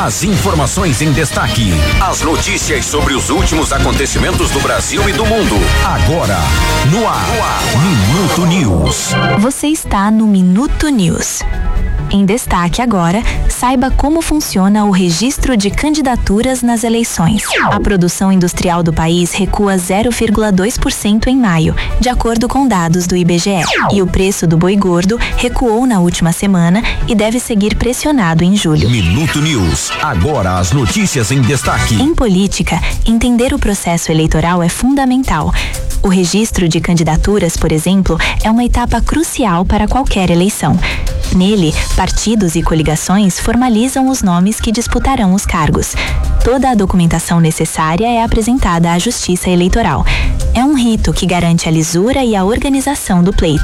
As informações em destaque. As notícias sobre os últimos acontecimentos do Brasil e do mundo. Agora, no ar. Minuto News. Você está no Minuto News. Em destaque agora, saiba como funciona o registro de candidaturas nas eleições. A produção industrial do país recua 0,2% em maio, de acordo com dados do IBGE. E o preço do boi gordo recuou na última semana e deve seguir pressionado em julho. Minuto News. Agora as notícias em destaque. Em política, entender o processo eleitoral é fundamental. O registro de candidaturas, por exemplo, é uma etapa crucial para qualquer eleição. Nele, partidos e coligações formalizam os nomes que disputarão os cargos. Toda a documentação necessária é apresentada à Justiça Eleitoral. É um rito que garante a lisura e a organização do pleito.